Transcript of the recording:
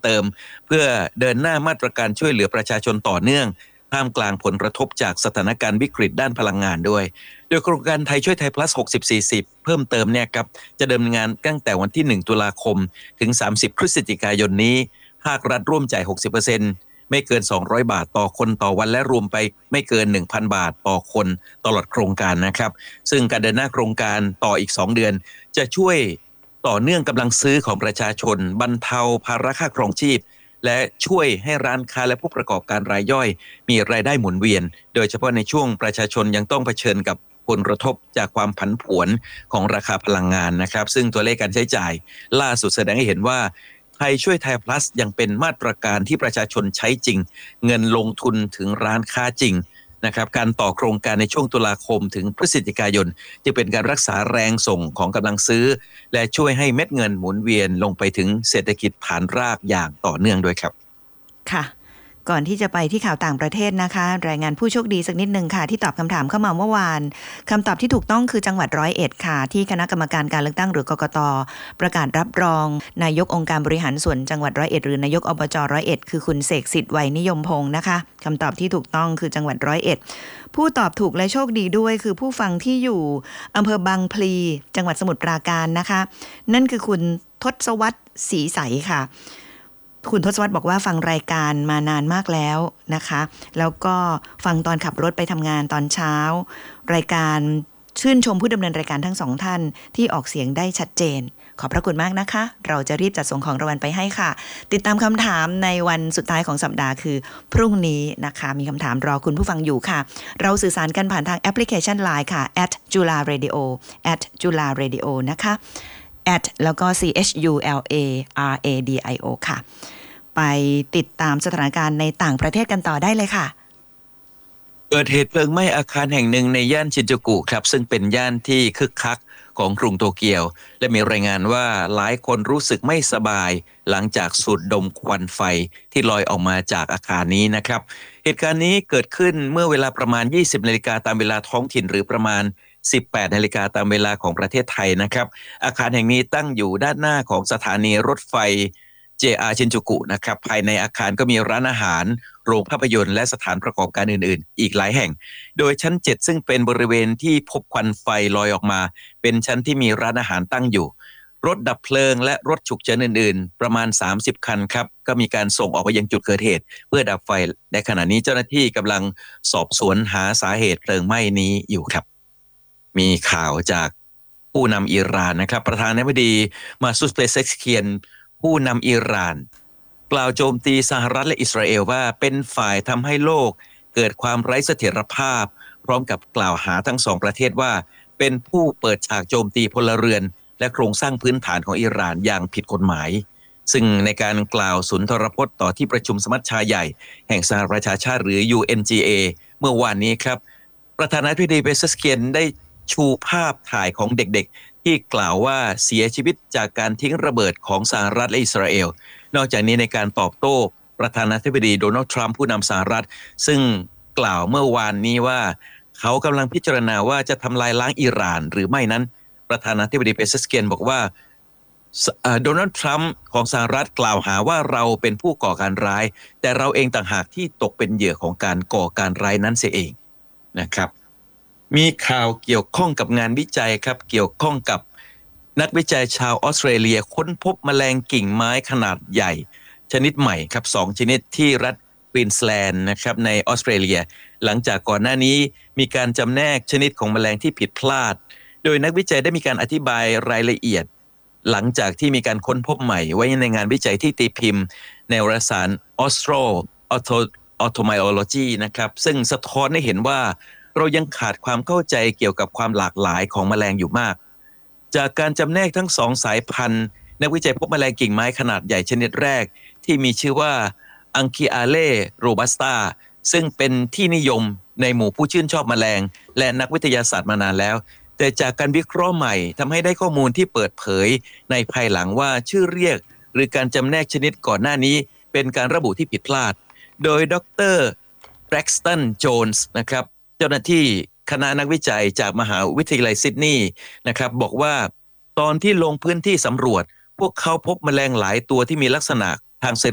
เติมเพื่อเดินหน้ามาตรการช่วยเหลือประชาชนต่อเนื่องท่ามกลางผลกระทบจากสถานการณ์วิกฤตด้านพลังงานด้วยโดยโครงการไทยช่วยไทย plus 60-40เพิ่มเติมเนี่ยครับจะดำเนินงานตั้งแต่วันที่1ตุลาคมถึง30พฤศจิกายนนี้ภาครัฐร่วมจ่าย 60%ไม่เกิน200บาทต่อคนต่อวันและรวมไปไม่เกิน 1,000 บาทต่อคนตลอดโครงการนะครับซึ่งการเดินหน้าโครงการต่ออีก2เดือนจะช่วยต่อเนื่องกำลังซื้อของประชาชนบรรเทาภาระค่าครองชีพและช่วยให้ร้านค้าและผู้ประกอบการรายย่อยมีรายได้หมุนเวียนโดยเฉพาะในช่วงประชาชนยังต้องเผชิญกับผลกระทบจากความผันผวนของราคาพลังงานนะครับซึ่งตัวเลขการใช้จ่ายล่าสุดแสดงให้เห็นว่าไทยช่วยไทย plus ยังเป็นมาตรการที่ประชาชนใช้จริงเงินลงทุนถึงร้านค้าจริงนะครับการต่อโครงการในช่วงตุลาคมถึงพฤศจิกายนจะเป็นการรักษาแรงส่งของกำลังซื้อและช่วยให้เม็ดเงินหมุนเวียนลงไปถึงเศรษฐกิจฐานรากอย่างต่อเนื่องด้วยครับค่ะก่อนที่จะไปที่ข่าวต่างประเทศนะคะรายงานผู้โชคดีสักนิดนึงค่ะที่ตอบคำถามเข้ามาเมื่อวานคำตอบที่ถูกต้องคือจังหวัด101ค่ะที่คณะกรรมการการเลือกตั้งหรือกกต.ประกาศรับรองนายกองค์การบริหารส่วนจังหวัด101หรือนายกอบจ101คือคุณเสกสิทธิ์ไวยนิยมพงศ์นะคะคำตอบที่ถูกต้องคือจังหวัด101ผู้ตอบถูกและโชคดีด้วยคือผู้ฟังที่อยู่อำเภอบางพลีจังหวัดสมุทรปราการนะคะนั่นคือคุณทศวรรษศรีใสค่ะคุณทศวรรษบอกว่าฟังรายการมานานมากแล้วนะคะแล้วก็ฟังตอนขับรถไปทำงานตอนเช้ารายการชื่นชมผู้ดำเนินรายการทั้งสองท่านที่ออกเสียงได้ชัดเจนขอบพระคุณมากนะคะเราจะรีบจัดส่งของรางวัลไปให้ค่ะติดตามคำถามในวันสุดท้ายของสัปดาห์คือพรุ่งนี้นะคะมีคำถามรอคุณผู้ฟังอยู่ค่ะเราสื่อสารกันผ่านทางแอปพลิเคชัน LINE ค่ะ @jularadio @jularadio นะคะ แล้วก็ CHULARADIO ค่ะไปติดตามสถานการณ์ในต่างประเทศกันต่อได้เลยค่ะเกิดเหตุเพลิงไหม้อาคารแห่งหนึ่งในย่านชินจูกุครับซึ่งเป็นย่านที่คึกคักของกรุงโตเกียวและมีรายงานว่าหลายคนรู้สึกไม่สบายหลังจากสูดดมควันไฟที่ลอยออกมาจากอาคารนี้นะครับเหตุการณ์นี้เกิดขึ้นเมื่อเวลาประมาณ 20 นาฬิกาตามเวลาท้องถิ่นหรือประมาณ 18 นาฬิกาตามเวลาของประเทศไทยนะครับอาคารแห่งนี้ตั้งอยู่ด้านหน้าของสถานีรถไฟ JR ชินจูกุนะครับภายในอาคารก็มีร้านอาหารโรงภาพยนตร์และสถานประกอบการอื่นๆอีกหลายแห่งโดยชั้น7ซึ่งเป็นบริเวณที่พบควันไฟลอยออกมาเป็นชั้นที่มีร้านอาหารตั้งอยู่รถดับเพลิงและรถฉุกเฉินอื่นๆประมาณ30คันครับก็มีการส่งออกไปยังจุดเกิดเหตุเพื่อดับไฟในขณะนี้เจ้าหน้าที่กำลังสอบสวนหาสาเหตุเพลิงไหม้นี้อยู่ครับมีข่าวจากผู้นำอิหร่านนะครับประธานาธิบดีมาซูด เพเซชเคียนผู้นำอิหร่านกล่าวโจมตีสหรัฐและอิสราเอลว่าเป็นฝ่ายทำให้โลกเกิดความไร้เสถียรภาพพร้อมกับกล่าวหาทั้งสองประเทศว่าเป็นผู้เปิดฉากโจมตีพลเรือนและโครงสร้างพื้นฐานของอิหร่านอย่างผิดกฎหมายซึ่งในการกล่าวสุนทรพจน์ต่อที่ประชุมสมัชชาใหญ่แห่งสหประชาชาติหรือ UNGA เมื่อวานนี้ครับประธานาธิบดีเบเซสเคียนได้ชูภาพถ่ายของเด็กๆที่กล่าวว่าเสียชีวิตจากการทิ้งระเบิดของสหรัฐและอิสราเอลนอกจากนี้ในการตอบโต้ประธานาธิบดีโดนัลด์ทรัมป์ผู้นำสหรัฐซึ่งกล่าวเมื่อวานนี้ว่าเขากำลังพิจารณาว่าจะทำลายล้างอิหร่านหรือไม่นั้นประธานาธิบดีเบเซสเคียนบอกว่าโดนัลด์ทรัมป์ของสหรัฐกล่าวหาว่าเราเป็นผู้ก่อการร้ายแต่เราเองต่างหากที่ตกเป็นเหยื่อของการก่อการร้ายนั้นเสียเองนะครับมีข่าวเกี่ยวข้องกับงานวิจัยครับเกี่ยวข้องกับนักวิจัยชาวออสเตรเลียค้นพบแมลงกิ่งไม้ขนาดใหญ่ชนิดใหม่ครับ2ชนิดที่รัฐควีนสแลนด์นะครับในออสเตรเลียหลังจากก่อนหน้านี้มีการจำแนกชนิดของแมลงที่ผิดพลาดโดยนักวิจัยได้มีการอธิบายรายละเอียดหลังจากที่มีการค้นพบใหม่ไว้ในงานวิจัยที่ตีพิมพ์ในวารสาร Automyology นะครับซึ่งสะท้อนให้เห็นว่าเรายังขาดความเข้าใจเกี่ยวกับความหลากหลายของแมลงอยู่มากจากการจำแนกทั้งสองสายพันธุ์นักวิจัยพบแมลงกิ่งไม้ขนาดใหญ่ชนิดแรกที่มีชื่อว่า Anchiale robusta ซึ่งเป็นที่นิยมในหมู่ผู้ชื่นชอบแมลงและนักวิทยาศาสตร์มานานแล้วแต่จากการวิเคราะห์ใหม่ทำให้ได้ข้อมูลที่เปิดเผยในภายหลังว่าชื่อเรียกหรือการจำแนกชนิดก่อนหน้านี้เป็นการระบุที่ผิดพลาดโดยดร. Braxton Jones นะครับเจ้าหน้าที่คณะนักวิจัยจากมหาวิทยาลัยซิดนีย์นะครับบอกว่าตอนที่ลงพื้นที่สำรวจพวกเขาพบแมลงหลายตัวที่มีลักษณะทาง